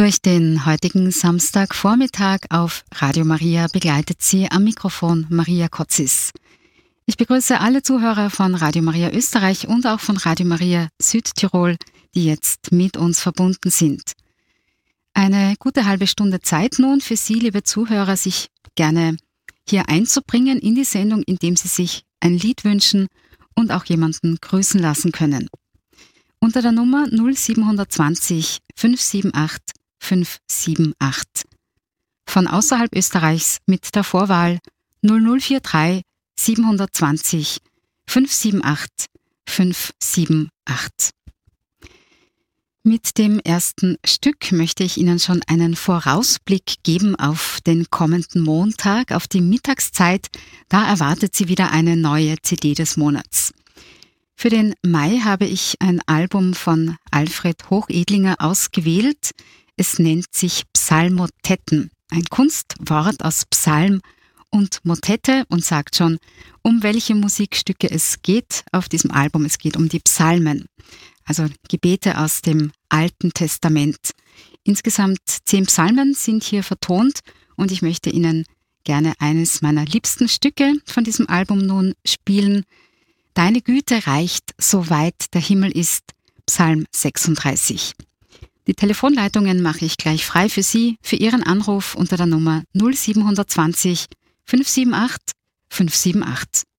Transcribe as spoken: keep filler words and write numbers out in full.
Durch den heutigen Samstagvormittag auf Radio Maria begleitet Sie am Mikrofon Maria Kotzis. Ich begrüße alle Zuhörer von Radio Maria Österreich und auch von Radio Maria Südtirol, die jetzt mit uns verbunden sind. Eine gute halbe Stunde Zeit nun für Sie, liebe Zuhörer, sich gerne hier einzubringen in die Sendung, indem Sie sich ein Lied wünschen und auch jemanden grüßen lassen können. Unter der Nummer null sieben zwei null fünf sieben acht fünf sieben acht. Von außerhalb Österreichs mit der Vorwahl null null vier drei sieben zwei null fünf sieben acht fünf sieben acht. Mit dem ersten Stück möchte ich Ihnen schon einen Vorausblick geben auf den kommenden Montag, auf die Mittagszeit. Da erwartet Sie wieder eine neue C D des Monats. Für den Mai habe ich ein Album von Alfred Hochedlinger ausgewählt. Es nennt sich Psalmotetten, ein Kunstwort aus Psalm und Motette und sagt schon, um welche Musikstücke es geht auf diesem Album. Es geht um die Psalmen, also Gebete aus dem Alten Testament. Insgesamt zehn Psalmen sind hier vertont und ich möchte Ihnen gerne eines meiner liebsten Stücke von diesem Album nun spielen. Deine Güte reicht, so weit der Himmel ist, Psalm sechsunddreißig. Die Telefonleitungen mache ich gleich frei für Sie, für Ihren Anruf unter der Nummer null sieben zwei null fünf sieben acht fünf sieben acht.